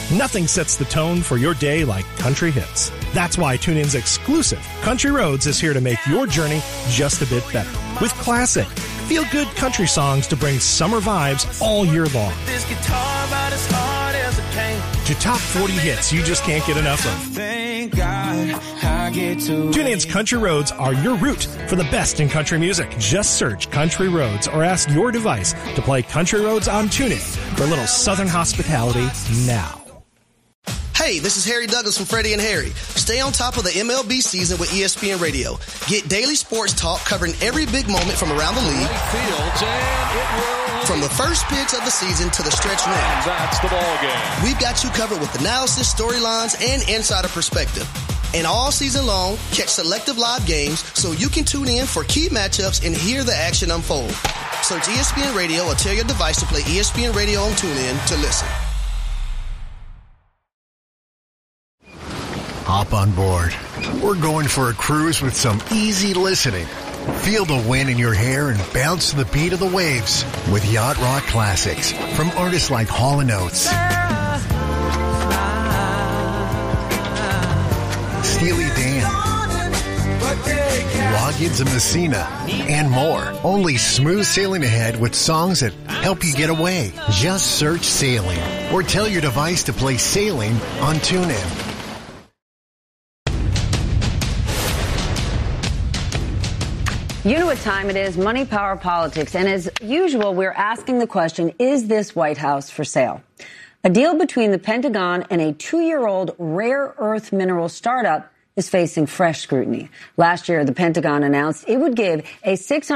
Nothing sets the tone for your day like country hits. That's why TuneIn's exclusive Country Roads is here to make your journey just a bit better. With classic, feel-good country songs to bring summer vibes all year long. This guitar about as hard as a cane. To top 40 hits you just can't get enough of. Thank God I get to. TuneIn's Country Roads are your route for the best in country music. Just search Country Roads or ask your device to play Country Roads on TuneIn for a little Southern hospitality now. Hey, this is Harry Douglas from Freddie and Harry. Stay on top of the MLB season with ESPN Radio. Get daily sports talk covering every big moment from around the league. From the first pitch of the season to the stretch run. That's the ball game. We've got you covered with analysis, storylines, and insider perspective. And all season long, catch selective live games so you can tune in for key matchups and hear the action unfold. Search ESPN Radio or tell your device to play ESPN Radio on TuneIn to listen. Hop on board. We're going for a cruise with some easy listening. Feel the wind in your hair and bounce to the beat of the waves with Yacht Rock classics from artists like Hall & Oates, Steely Dan, Loggins and Messina, and more. Only smooth sailing ahead with songs that help you get away. Just search Sailing or tell your device to play Sailing on TuneIn. You know what time it is, Money, Power, Politics. And as usual, we're asking the question, is this White House for sale? A deal between the Pentagon and a 2-year-old rare earth mineral startup is facing fresh scrutiny. Last year, the Pentagon announced it would give a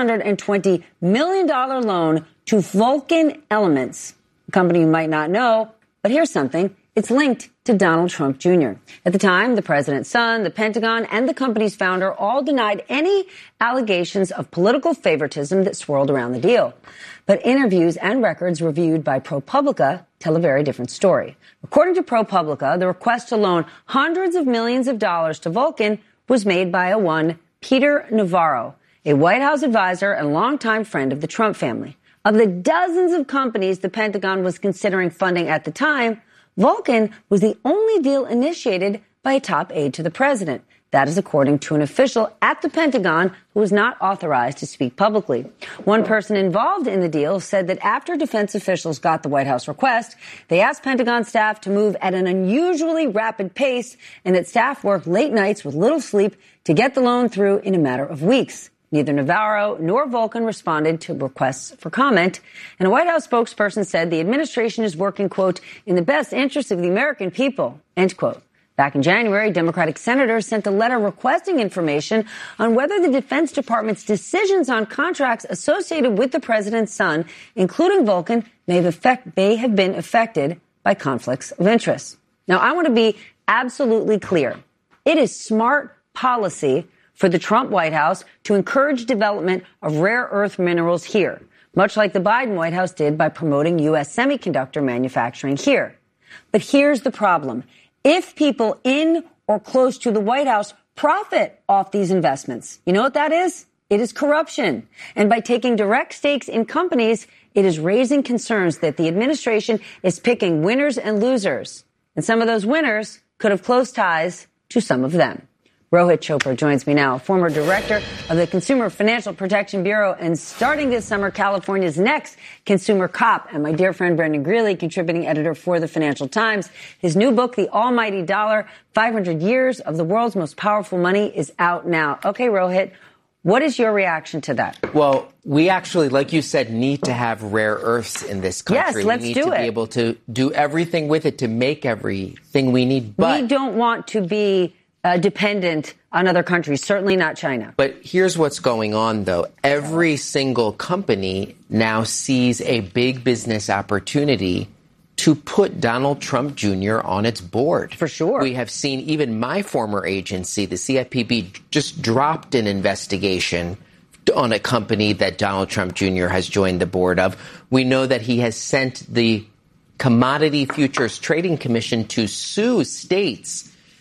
$620 million loan to Vulcan Elements, a company you might not know, but here's something. It's linked to Donald Trump Jr. At the time, the president's son, the Pentagon, and the company's founder all denied any allegations of political favoritism that swirled around the deal. But interviews and records reviewed by ProPublica tell a very different story. According to ProPublica, the request to loan hundreds of millions of dollars to Vulcan was made by a one Peter Navarro, a White House advisor and longtime friend of the Trump family. Of the dozens of companies the Pentagon was considering funding at the time, Vulcan was the only deal initiated by a top aide to the president. That is according to an official at the Pentagon who was not authorized to speak publicly. One person involved in the deal said that after defense officials got the White House request, they asked Pentagon staff to move at an unusually rapid pace and that staff worked late nights with little sleep to get the loan through in a matter of weeks. Neither Navarro nor Vulcan responded to requests for comment. And a White House spokesperson said the administration is working, quote, in the best interest of the American people, end quote. Back in January, Democratic senators sent a letter requesting information on whether the Defense Department's decisions on contracts associated with the president's son, including Vulcan, may have been affected by conflicts of interest. Now, I want to be absolutely clear. It is smart policy for the Trump White House to encourage development of rare earth minerals here, much like the Biden White House did by promoting U.S. semiconductor manufacturing here. But here's the problem. If people in or close to the White House profit off these investments, you know what that is? It is corruption. And by taking direct stakes in companies, it is raising concerns that the administration is picking winners and losers. And some of those winners could have close ties to some of them. Rohit Chopra joins me now, former director of the Consumer Financial Protection Bureau and starting this summer, California's next consumer cop. And my dear friend, Brendan Greeley, contributing editor for the Financial Times. His new book, The Almighty Dollar, 500 Years of the World's Most Powerful Money, is out now. Okay, Rohit, what is your reaction to that? Well, we actually, like you said, need to have rare earths in this country. Yes, let's do it. We need to be able to do everything with it to make everything we need. But we don't want to be dependent on other countries, certainly not China. But here's what's going on, though. Every single company now sees a big business opportunity to put Donald Trump Jr. on its board. For sure. We have seen even my former agency, the CFPB, just dropped an investigation on a company that Donald Trump Jr. has joined the board of. We know that he has sent the Commodity Futures Trading Commission to sue states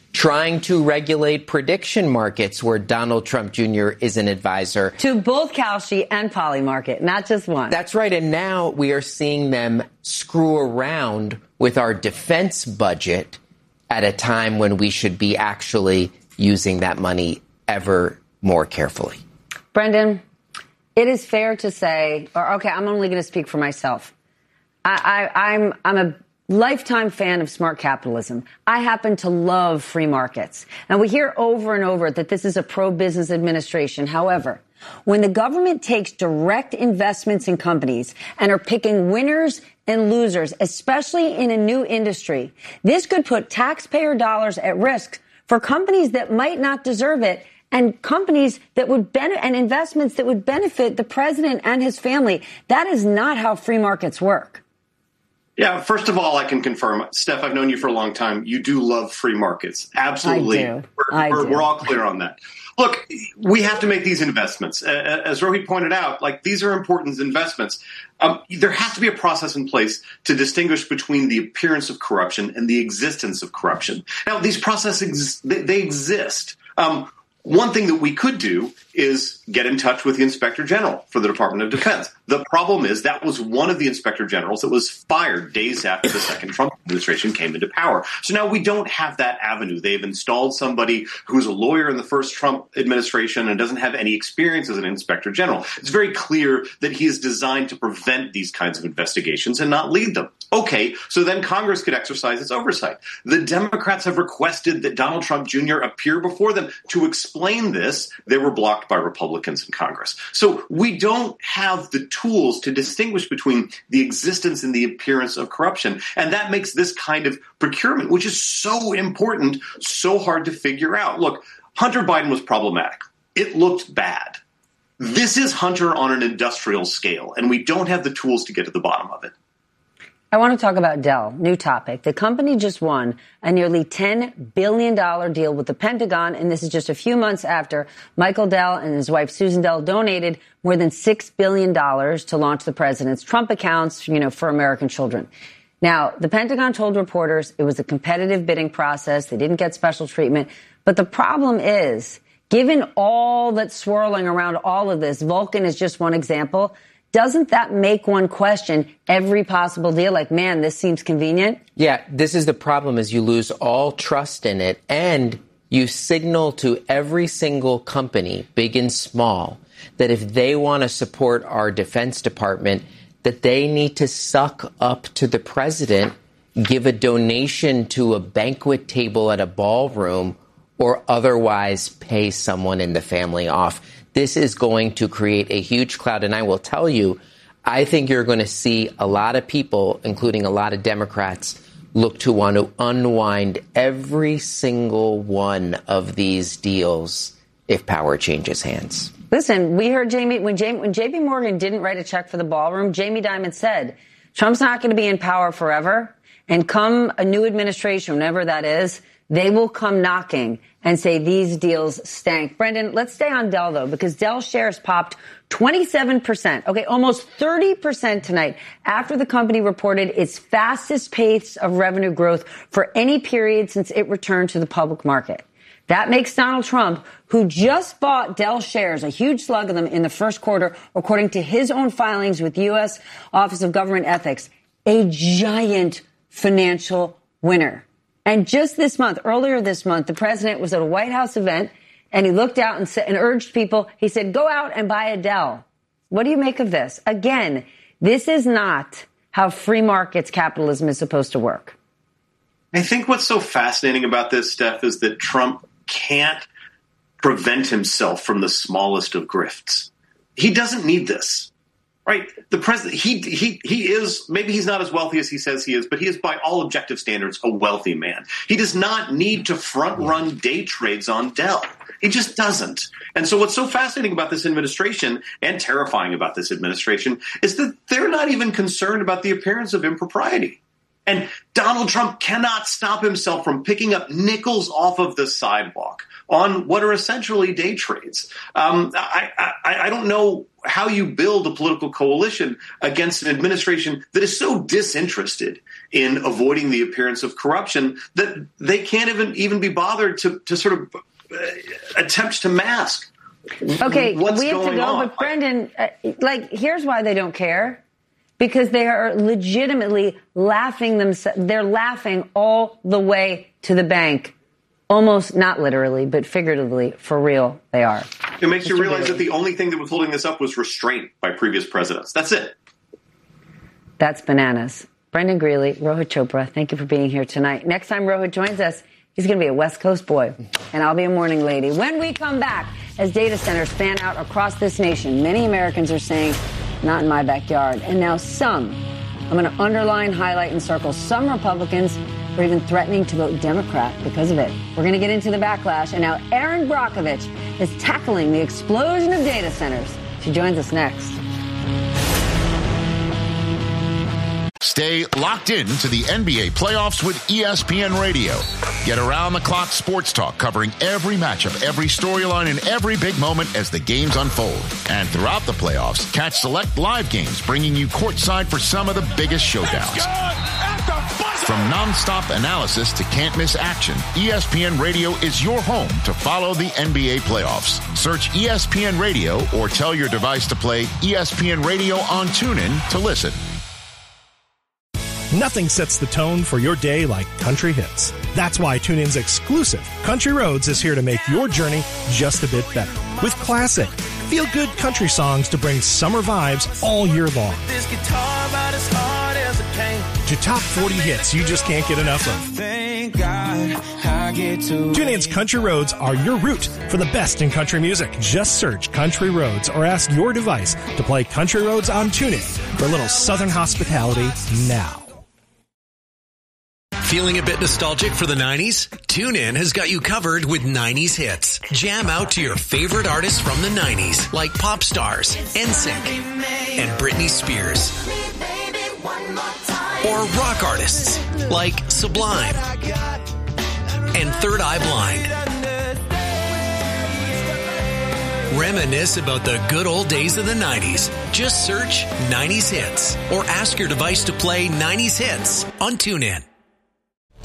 trying to regulate prediction markets where Donald Trump Jr. is an advisor. To both Kalshi and Polymarket, not just one. That's right. And now we are seeing them screw around with our defense budget at a time when we should be actually using that money ever more carefully. Brendan, it is fair to say, I'm only going to speak for myself. I'm a lifetime fan of smart capitalism. I happen to love free markets. And we hear over and over that this is a pro-business administration. However, when the government takes direct investments in companies and are picking winners and losers, especially in a new industry, this could put taxpayer dollars at risk for companies that might not deserve it and companies that would benefit and investments that would benefit the president and his family. That is not how free markets work. Yeah, first of all, I can confirm, Steph, I've known you for a long time. You do love free markets. Absolutely. I do. We're all clear on that. Look, we have to make these investments. As Rohit pointed out, these are important investments. There has to be a process in place to distinguish between the appearance of corruption and the existence of corruption. Now, these processes, they exist. One thing that we could do is get in touch with the Inspector General for the Department of Defense. The problem is that was one of the Inspector Generals that was fired days after the second Trump administration came into power. So now we don't have that avenue. They've installed somebody who's a lawyer in the first Trump administration and doesn't have any experience as an Inspector General. It's very clear that he is designed to prevent these kinds of investigations and not lead them. Okay, so then Congress could exercise its oversight. The Democrats have requested that Donald Trump Jr. appear before them to explain this. They were blocked by Republicans in Congress. So we don't have the tools to distinguish between the existence and the appearance of corruption. And that makes this kind of procurement, which is so important, so hard to figure out. Look, Hunter Biden was problematic. It looked bad. This is Hunter on an industrial scale, and we don't have the tools to get to the bottom of it. I want to talk about Dell. New topic. The company just won a nearly $10 billion deal with the Pentagon, and this is just a few months after Michael Dell and his wife Susan Dell donated more than $6 billion to launch the president's Trump accounts, for American children. Now, the Pentagon told reporters it was a competitive bidding process. They didn't get special treatment. But the problem is, given all that's swirling around all of this, Vulcan is just one example. Doesn't that make one question every possible deal? Man, this seems convenient. Yeah, this is the problem, is you lose all trust in it, and you signal to every single company, big and small, that if they want to support our Defense Department, that they need to suck up to the president, give a donation to a banquet table at a ballroom, or otherwise pay someone in the family off. This is going to create a huge cloud. And I will tell you, I think you're going to see a lot of people, including a lot of Democrats, look to want to unwind every single one of these deals if power changes hands. Listen, we heard when JP Morgan didn't write a check for the ballroom, Jamie Dimon said, Trump's not going to be in power forever. And come a new administration, whenever that is, they will come knocking and say these deals stank. Brendan, let's stay on Dell, though, because Dell shares popped 27%, almost 30% tonight after the company reported its fastest pace of revenue growth for any period since it returned to the public market. That makes Donald Trump, who just bought Dell shares, a huge slug of them in the first quarter, according to his own filings with the U.S. Office of Government Ethics, a giant financial winner. And just earlier this month, the president was at a White House event and he looked out and urged people, he said, go out and buy a Dell. What do you make of this? Again, this is not how free markets capitalism is supposed to work. I think what's so fascinating about this, Steph, is that Trump can't prevent himself from the smallest of grifts. He doesn't need this. Right. The president, he is, maybe he's not as wealthy as he says he is, but he is by all objective standards a wealthy man. He does not need to front run day trades on Dell. He just doesn't. And so what's so fascinating about this administration and terrifying about this administration is that they're not even concerned about the appearance of impropriety. And Donald Trump cannot stop himself from picking up nickels off of the sidewalk on what are essentially day trades. I don't know how you build a political coalition against an administration that is so disinterested in avoiding the appearance of corruption that they can't even be bothered to sort of attempt to mask okay, what's we have to going go, on. But Brendan, here's why they don't care. Because they are legitimately laughing themselves. They're laughing all the way to the bank. Almost not literally, but figuratively, for real, they are. It makes you realize that the only thing that was holding this up was restraint by previous presidents. That's it. That's bananas. Brendan Greeley, Rohit Chopra, thank you for being here tonight. Next time Rohit joins us, he's going to be a West Coast boy, and I'll be a morning lady. When we come back, as data centers fan out across this nation, many Americans are saying, not in my backyard. And now some, I'm going to underline, highlight, and circle, some Republicans are even threatening to vote Democrat because of it. We're going to get into the backlash. And now Erin Brockovich is tackling the explosion of data centers. She joins us next. Stay locked in to the NBA playoffs with ESPN Radio. Get around-the-clock sports talk covering every matchup, every storyline, and every big moment as the games unfold. And throughout the playoffs, catch select live games bringing you courtside for some of the biggest showdowns. From nonstop analysis to can't-miss action, ESPN Radio is your home to follow the NBA playoffs. Search ESPN Radio or tell your device to play ESPN Radio on TuneIn to listen. Nothing sets the tone for your day like country hits. That's why TuneIn's exclusive Country Roads is here to make your journey just a bit better. With classic, feel-good country songs to bring summer vibes all year long. This guitar about as hard as a cane. To top 40 hits you just can't get enough of. Thank God I get to. TuneIn's Country Roads are your route for the best in country music. Just search Country Roads or ask your device to play Country Roads on TuneIn for a little Southern hospitality now. Feeling a bit nostalgic for the 90s? TuneIn has got you covered with 90s hits. Jam out to your favorite artists from the 90s, like pop stars, NSYNC, and Britney Spears. Or rock artists, like Sublime and Third Eye Blind. Reminisce about the good old days of the 90s. Just search 90s hits or ask your device to play 90s hits on TuneIn.